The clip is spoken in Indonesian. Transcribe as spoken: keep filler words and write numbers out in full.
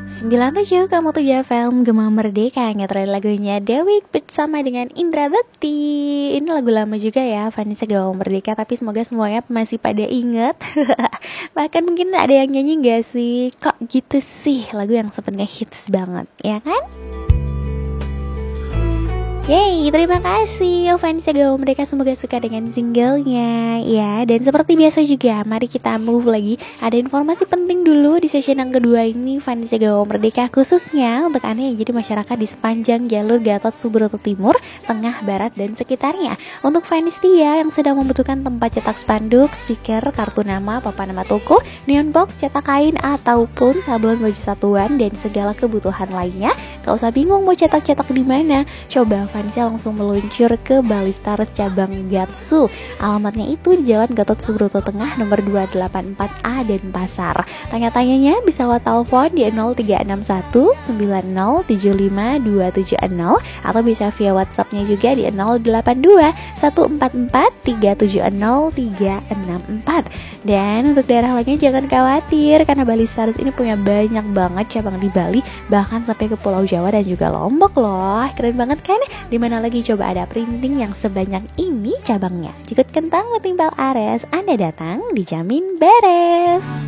sembilan puluh tujuh kamu tujuh film Gema Merdeka, ngetren lagunya Dewi bersama dengan Indra Bekti. Ini lagu lama juga ya, Vanessa Gema Merdeka, tapi semoga semuanya masih pada inget. Bahkan mungkin ada yang nyanyi gak sih? Kok gitu sih, lagu yang sepertinya hits banget, ya kan? Yeay, terima kasih Vanessa Gema Merdeka, semoga suka dengan singlenya ya. Dan seperti biasa juga, mari kita move lagi. Ada informasi penting dulu di session yang kedua ini Vanessa Gema Merdeka, khususnya untuk Anda yang jadi masyarakat di sepanjang jalur Gatot Subroto Timur, Tengah, Barat, dan sekitarnya. Untuk fans setia yang sedang membutuhkan tempat cetak spanduk, stiker, kartu nama, papan nama toko, neon box, cetak kain, ataupun sablon baju satuan dan segala kebutuhan lainnya, gak usah bingung mau cetak-cetak di mana. Coba Vanessa langsung meluncur ke Balistars cabang Gatsu. Alamatnya itu Jalan Gatot Subroto Tengah nomor dua delapan empat A Denpasar. Tanya-tanyanya bisa lewat telepon di nol tiga enam satu sembilan nol tujuh lima dua tujuh nol atau bisa via WhatsApp-nya juga di nol delapan dua satu empat empat tiga tujuh nol tiga enam empat. Dan untuk daerah lainnya jangan khawatir karena Balistars ini punya banyak banget cabang di Bali, bahkan sampai ke Pulau Jawa dan juga Lombok loh. Keren banget kan? Dimana lagi coba ada printing yang sebanyak ini cabangnya. Jikut kentang, meting Ares, Anda datang dijamin beres.